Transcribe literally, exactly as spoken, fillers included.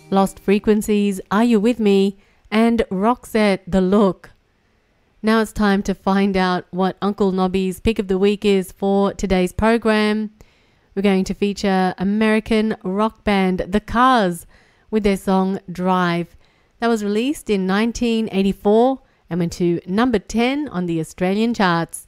Lost Frequencies, Are You With Me, and Roxette, The Look. Now it's time to find out what Uncle Nobby's pick of the week is for today's program. We're going to feature American rock band The Cars with their song Drive. That was released in nineteen eighty-four and went to number ten on the Australian charts.